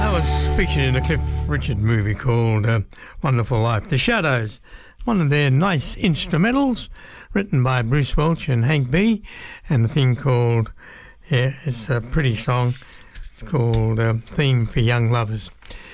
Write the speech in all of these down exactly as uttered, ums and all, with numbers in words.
That was featured in a Cliff Richard movie called uh, Wonderful Life. The Shadows, one of their nice instrumentals, written by Bruce Welch and Hank B, and a thing called, yeah, it's a pretty song. It's called uh, Theme for Young Lovers.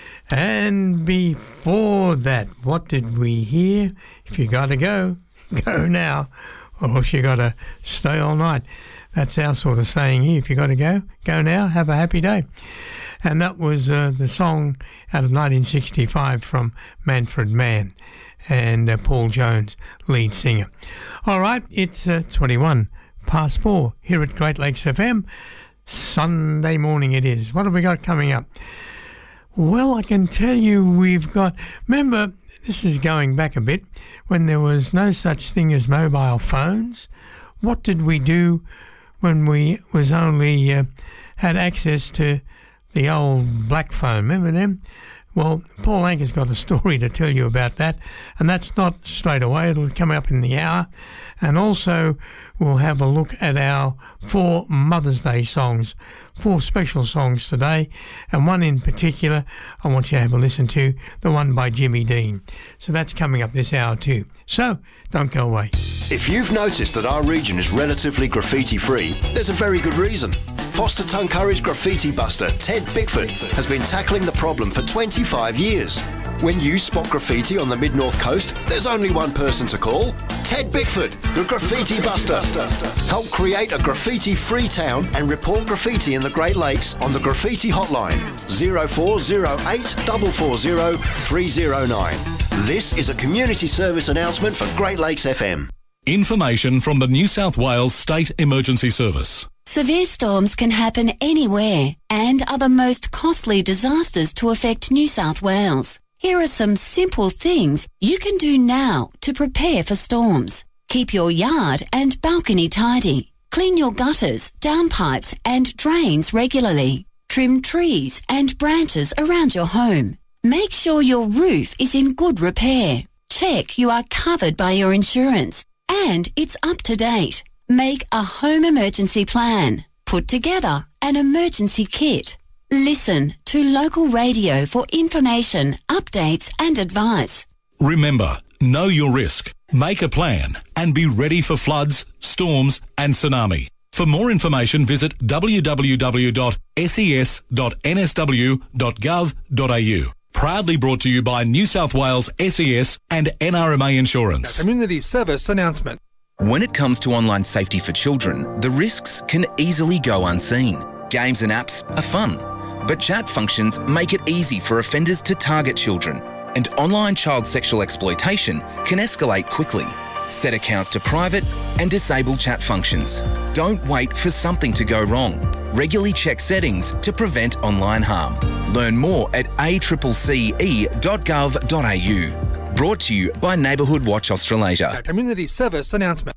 And before that, what did we hear? If you got to go, go now, or else you got to stay all night. That's our sort of saying here. If you got to go, go now. Have a happy day. And that was uh, the song out of nineteen sixty-five from Manfred Mann and uh, Paul Jones, lead singer. All right, it's uh, twenty-one past four here at Great Lakes F M. Sunday morning it is. What have we got coming up? Well, I can tell you we've got... Remember, this is going back a bit, when there was no such thing as mobile phones. What did we do when we was only uh, had access to the old black phone? Remember them? Well, Paul Anker's got a story to tell you about that, and that's not straight away. It'll come up in the hour. And also, we'll have a look at our four Mother's Day songs, four special songs today, and one in particular I want you to have a listen to, the one by Jimmy Dean. So that's coming up this hour too. So, don't go away. If you've noticed that our region is relatively graffiti-free, there's a very good reason. Foster Tuncurry's graffiti buster, Ted Bickford, has been tackling the problem for twenty-five years. When you spot graffiti on the Mid-North Coast, there's only one person to call. Ted Bickford, the Graffiti, graffiti buster. buster. Help create a graffiti-free town and report graffiti in the Great Lakes on the Graffiti Hotline, zero four zero eight, four four zero, three zero nine. This is a community service announcement for Great Lakes F M. Information from the New South Wales State Emergency Service. Severe storms can happen anywhere and are the most costly disasters to affect New South Wales. Here are some simple things you can do now to prepare for storms. Keep your yard and balcony tidy. Clean your gutters, downpipes and drains regularly. Trim trees and branches around your home. Make sure your roof is in good repair. Check you are covered by your insurance and it's up to date. Make a home emergency plan. Put together an emergency kit. Listen to local radio for information, updates and advice. Remember, know your risk, make a plan and be ready for floods, storms and tsunami. For more information, visit w w w dot s e s dot n s w dot gov dot a u. Proudly brought to you by New South Wales S E S and N R M A Insurance. Community service announcement. When it comes to online safety for children, the risks can easily go unseen. Games and apps are fun, but chat functions make it easy for offenders to target children, and online child sexual exploitation can escalate quickly. Set accounts to private and disable chat functions. Don't wait for something to go wrong. Regularly check settings to prevent online harm. Learn more at a c c c e dot gov dot a u. Brought to you by Neighbourhood Watch Australasia. Community service announcement.